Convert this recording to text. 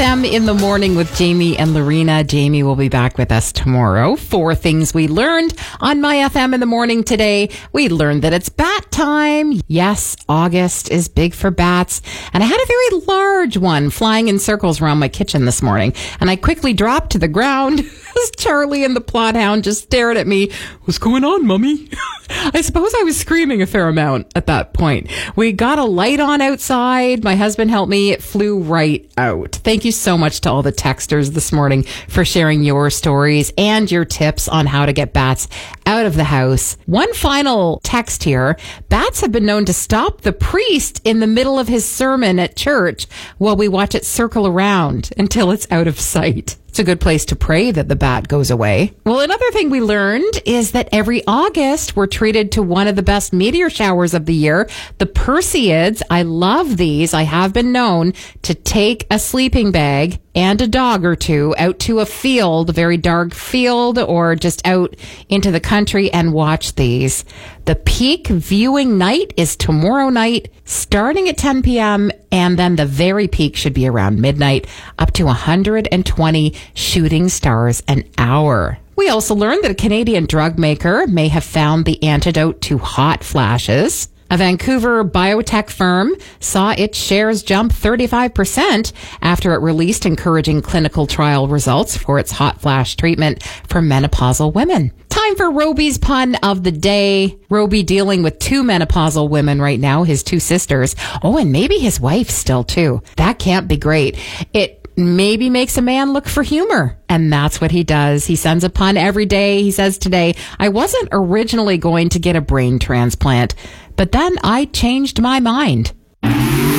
FM in the morning with Jamie and Lorena. Jamie will be back with us tomorrow. 4 things we learned on My FM in the morning today. We learned that it's bat time. Yes, August is big for bats. And I had a very large one flying in circles around my kitchen this morning. And I quickly dropped to the ground as Charlie and the plot hound just stared at me. What's going on, Mummy? I suppose I was screaming a fair amount at that point. We got a light on outside. My husband helped me. It flew right out. Thank you so much to all the texters this morning for sharing your stories and your tips on how to get bats out of the house. One final text here. Bats have been known to stop the priest in the middle of his sermon at church while we watch it circle around until it's out of sight. It's a good place to pray that the bat goes away. Well, another thing we learned is that every August we're treated to one of the best meteor showers of the year, the Perseids. I love these. I have been known to take a sleeping bag and a dog or two out to a field, a very dark field, or just out into the country and watch these. The peak viewing night is tomorrow night, starting at 10 p.m., and then the very peak should be around midnight, up to 120 shooting stars an hour. We also learned that a Canadian drug maker may have found the antidote to hot flashes. A Vancouver biotech firm saw its shares jump 35% after it released encouraging clinical trial results for its hot flash treatment for menopausal women. Time for Roby's pun of the day. Roby dealing with 2 menopausal women right now, his 2 sisters. Oh, and maybe his wife still too. That can't be great. It maybe makes a man look for humor. And that's what he does. He sends a pun every day. He says today, I wasn't originally going to get a brain transplant, but then I changed my mind.